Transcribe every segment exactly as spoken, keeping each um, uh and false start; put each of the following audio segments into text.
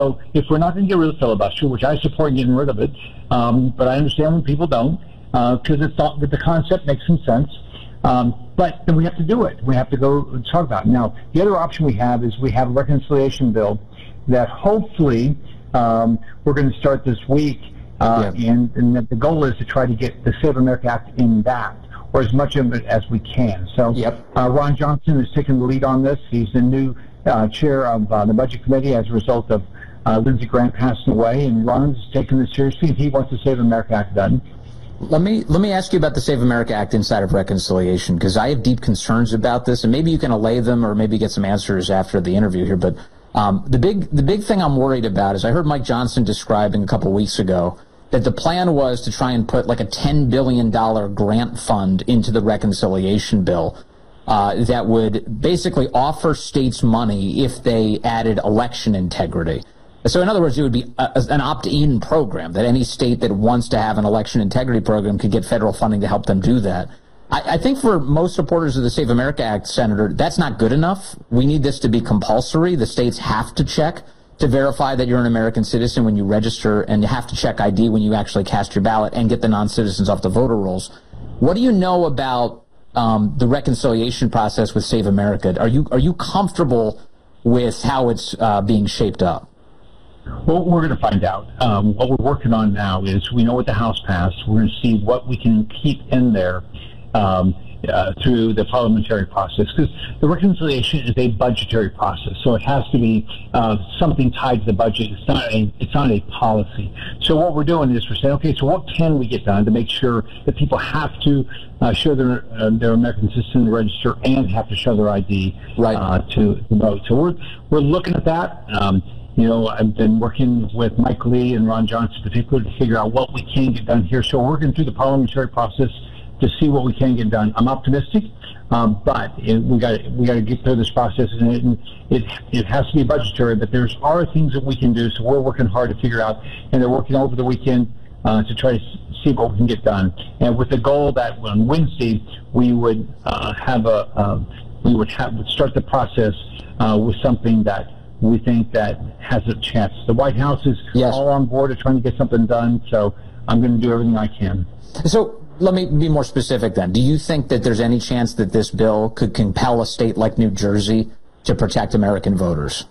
So if we're not going to get rid of the filibuster, which I support getting rid of it, um, but I understand when people don't, because uh, it's not, the concept makes some sense. Um, but then we have to do it. We have to go and talk about it. Now, the other option we have is we have a reconciliation bill that hopefully um, we're going to start this week, uh, yeah. and, and the goal is to try to get the Save America Act in that, or as much of it as we can. So yep. uh, Ron Johnson is taking the lead on this. He's the new uh, chair of uh, the Budget Committee as a result of uh, Lindsey Graham passing away, and Ron's taking this seriously, and he wants the Save America Act done. Let me let me ask you about the Save America Act inside of reconciliation, because I have deep concerns about this, and maybe you can allay them or maybe get some answers after the interview here. But um, the big the big thing I'm worried about is I heard Mike Johnson describing a couple of weeks ago that the plan was to try and put like a ten billion dollars grant fund into the reconciliation bill uh, that would basically offer states money if they added election integrity. So in other words, it would be a, an opt-in program that any state that wants to have an election integrity program could get federal funding to help them do that. I, I think for most supporters of the Save America Act, Senator, that's not good enough. We need this to be compulsory. The states have to check to verify that you're an American citizen when you register, and you have to check I D when you actually cast your ballot and get the non-citizens off the voter rolls. What do you know about um, the reconciliation process with Save America? Are you are you comfortable with how it's uh, being shaped up? Well, we're going to find out. Um, what we're working on now is we know what the House passed. We're going to see what we can keep in there um, uh, through the parliamentary process, because the reconciliation is a budgetary process, so it has to be uh, something tied to the budget. It's not a it's not a policy. So what we're doing is we're saying, okay, so what can we get done to make sure that people have to uh, show their uh, their American citizen register and have to show their I D right. uh, to, to vote. So we're we're looking at that. Um, You know, I've been working with Mike Lee and Ron Johnson in particular to figure out what we can get done here. So we're working through the parliamentary process to see what we can get done. I'm optimistic, um, but it, we got we got to get through this process, and it, it it has to be budgetary. But there's are things that we can do, so we're working hard to figure out, and they're working over the weekend uh, to try to see what we can get done. And with the goal that on Wednesday we would uh, have a uh, we would have start the process uh, with something that we think that has a chance. The White House is yes. all on board of trying to get something done, so I'm going to do everything I can. So let me be more specific then. Do you think that there's any chance that this bill could compel a state like New Jersey to protect American voters?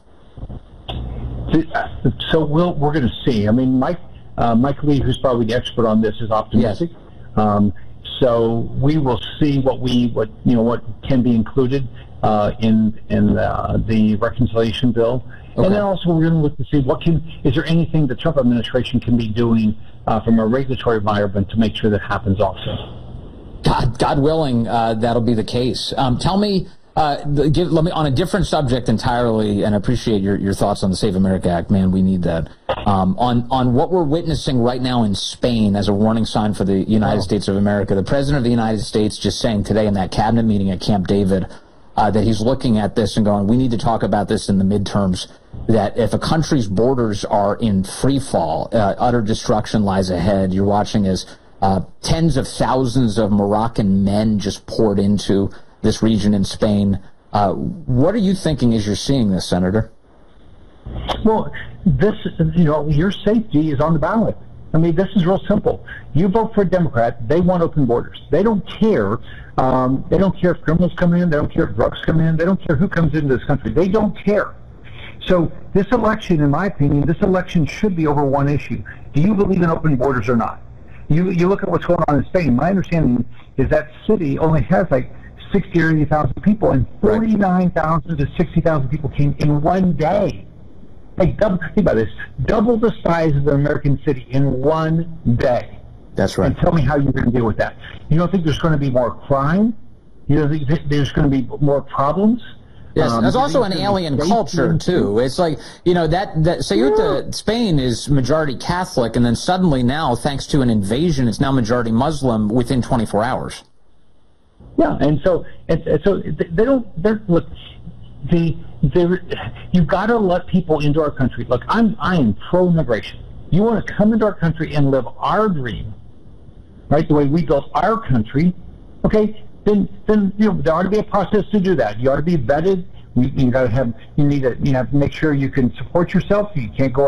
So we'll, we're going to see. I mean, Mike, uh, Mike Lee, who's probably the expert on this, is optimistic. Yes. Um, so we will see what we, what you know, what can be included uh, in in uh, the reconciliation bill, okay. And then also we're going to look to see what can is there anything the Trump administration can be doing uh, from a regulatory environment to make sure that happens also. God, God willing, uh, that'll be the case. Um, tell me. Uh, give, let me on a different subject entirely, and I appreciate your, your thoughts on the Save America Act. Man, we need that. Um, on on what we're witnessing right now in Spain as a warning sign for the United oh. States of America. The President of the United States just saying today in that cabinet meeting at Camp David uh, that he's looking at this and going, we need to talk about this in the midterms, that if a country's borders are in free fall, uh, utter destruction lies ahead. You're watching as uh, tens of thousands of Moroccan men just poured into this region in Spain. Uh, what are you thinking as you're seeing this, Senator? Well, this, you know, your safety is on the ballot. I mean, this is real simple. You vote for a Democrat, they want open borders. They don't care. Um, they don't care if criminals come in. They don't care if drugs come in. They don't care who comes into this country. They don't care. So this election, in my opinion, this election should be over one issue. Do you believe in open borders or not? You, you look at what's going on in Spain. My understanding is that city only has like sixty or eighty thousand people, and forty-nine thousand to sixty thousand people came in one day. Like, double, think about this, double the size of the American city in one day. That's right. And tell me how you're going to deal with that. You don't think there's going to be more crime? You don't think there's going to be more problems? Yes, um, there's also an alien culture, too. It's like, you know, that, that Ceuta, yeah. Spain is majority Catholic, and then suddenly now, thanks to an invasion, it's now majority Muslim within twenty-four hours. Yeah, and so and, and so they don't. They're, look, the you've got to let people into our country. Look, I'm I am pro-immigration. You want to come into our country and live our dream, right? The way we built our country. Okay, then then you know there ought to be a process to do that. You ought to be vetted. You, you got to have, you need to, you have to make sure you can support yourself. You can't go